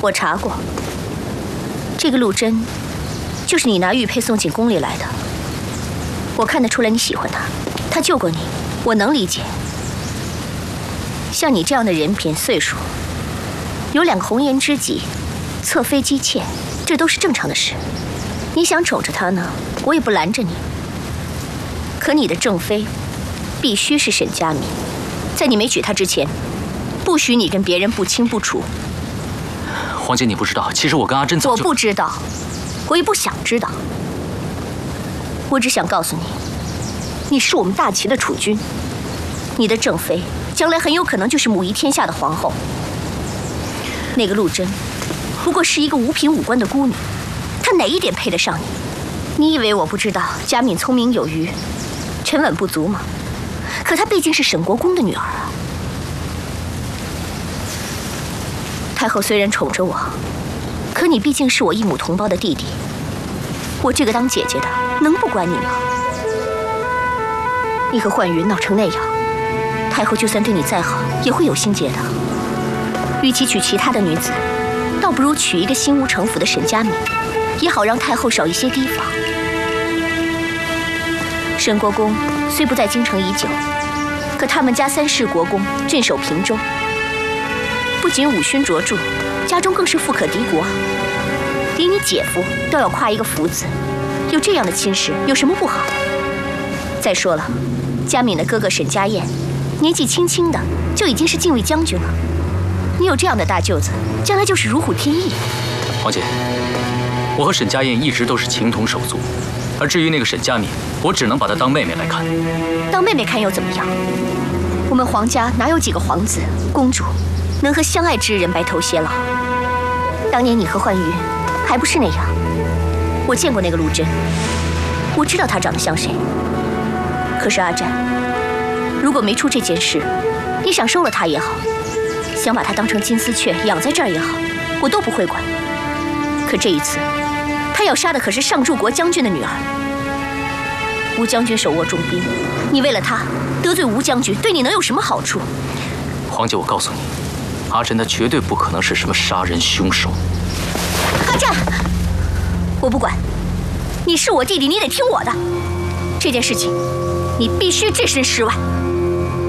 我查过，这个陆贞，就是你拿玉佩送进宫里来的。我看得出来你喜欢她，她救过你，我能理解。像你这样的人品岁数，有2个红颜知己，侧妃姬妾，这都是正常的事。你想宠着她呢，我也不拦着你。可你的正妃，必须是沈佳敏，在你没娶她之前，不许你跟别人不清不楚。 皇姐，你不知道，其实我跟阿珍早就…… 我不知道，我也不想知道。我只想告诉你，你是我们大齐的储君，你的正妃将来很有可能就是母仪天下的皇后。那个陆贞，不过是一个5品5官的孤女，她哪一点配得上你？你以为我不知道佳敏聪明有余，沉稳不足吗？可她毕竟是沈国公的女儿啊。太后虽然宠着我，可你毕竟是我一母同胞的弟弟，我这个当姐姐的能不管你吗？你和焕云闹成那样，太后就算对你再好，也会有心结的。与其娶其他的女子，倒不如娶一个心无城府的沈佳敏，也好让太后少一些提防。沈国公虽不在京城已久，可他们家3世国公镇守平州，不仅武勋卓著，家中更是富可敌国。连你姐夫都要夸一个福字，有这样的亲事有什么不好？再说了，佳敏的哥哥沈家燕，年纪轻轻的就已经是禁卫将军了。你有这样的大舅子，将来就是如虎添翼。 皇姐，我和沈家燕一直都是情同手足，而至于那个沈佳敏，我只能把她当妹妹来看。 当妹妹看又怎么样？我们皇家哪有几个皇子公主能和相爱之人白头偕老？当年你和焕云还不是那样？我见过那个陆贞，我知道她长得像谁。可是阿战，如果没出这件事，你想收了她也好，想把她当成金丝雀养在这儿也好，我都不会管。可这一次，他要杀的可是上柱国将军的女儿。吴将军手握重兵，你为了他得罪吴将军，对你能有什么好处？ 皇姐，我告诉你，阿珍他绝对不可能是什么杀人凶手。 阿战，我不管，你是我弟弟，你得听我的。这件事情，你必须置身事外。